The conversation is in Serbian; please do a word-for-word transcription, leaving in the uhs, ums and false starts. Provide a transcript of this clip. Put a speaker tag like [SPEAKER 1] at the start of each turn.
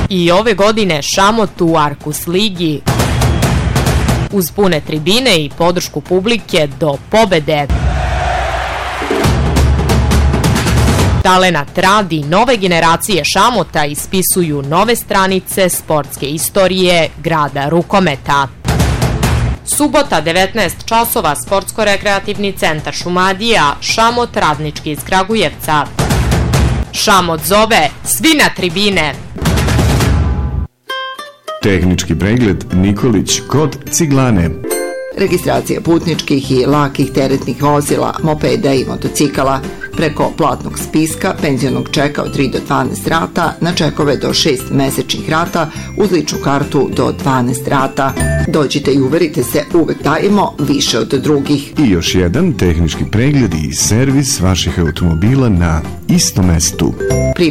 [SPEAKER 1] I ove godine Šamot u Arkus ligi uz pune tribine i podršku publike do pobede. Talenat radi, nove generacije Šamota ispisuju nove stranice sportske istorije grada rukometa. Subota, devetnaest časova, Sportsko-rekreativni centar Šumadija, Šamot Radnički iz Kragujevca. Šamot zove, svi na tribine!
[SPEAKER 2] Tehnički pregled Nikolić kod Ciglane.
[SPEAKER 3] Registracija putničkih i lakih teretnih vozila, mopeda i motocikala preko platnog spiska, penzionog čeka od tri do dvanaest rata, na čekove do šest mesečnih rata, uz ličnu kartu do dvanaest rata. Dođite i uverite se, uvek dajemo više od drugih.
[SPEAKER 2] I još jedan tehnički pregled i servis vaših automobila na istom mestu.